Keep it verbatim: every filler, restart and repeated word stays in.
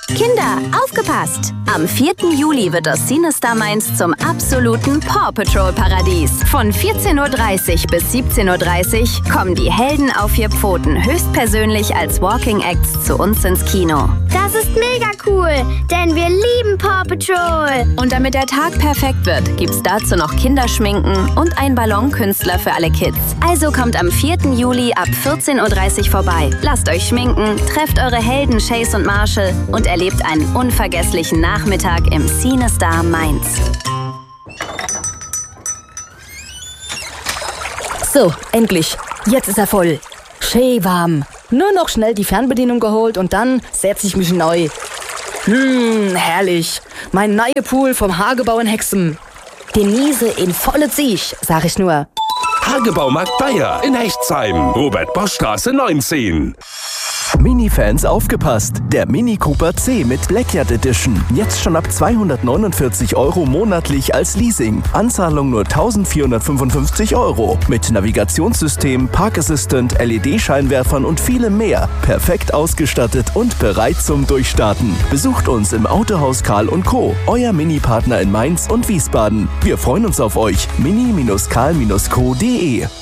Kinder, aufgepasst! Am vierten Juli wird das CineStar Mainz zum absoluten Paw Patrol Paradies. Von vierzehn Uhr dreißig bis siebzehn Uhr dreißig kommen die Helden auf vier Pfoten höchstpersönlich als Walking Acts zu uns ins Kino. Das ist mega cool, denn wir lieben Paw Patrol. Und damit der Tag perfekt wird, gibt's dazu noch Kinderschminken und einen Ballonkünstler für alle Kids. Also kommt am vierten Juli ab vierzehn Uhr dreißig vorbei. Lasst euch schminken, trefft eure Helden Chase und Marshall und erlebt einen unvergesslichen Nachmittag im CineStar Mainz. So, endlich. Jetzt ist er voll. Schön warm. Nur noch schnell die Fernbedienung geholt und dann setze ich mich neu. Hm, herrlich. Mein neuer Pool vom Hagebau in Hexen. Genieße in volle Sicht, sag ich nur. Hagebaumarkt Bayer in Hechtsheim. Robert-Bosch-Straße neunzehn. Mini-Fans aufgepasst! Der Mini Cooper C mit Blackyard Edition. Jetzt schon ab zweihundertneunundvierzig Euro monatlich als Leasing. Anzahlung nur eintausendvierhundertfünfundfünfzig Euro. Mit Navigationssystem, Park Assistant, L E D-Scheinwerfern und vielem mehr. Perfekt ausgestattet und bereit zum Durchstarten. Besucht uns im Autohaus Karl und Co. Euer Mini-Partner in Mainz und Wiesbaden. Wir freuen uns auf euch. mini Karl Co punkt de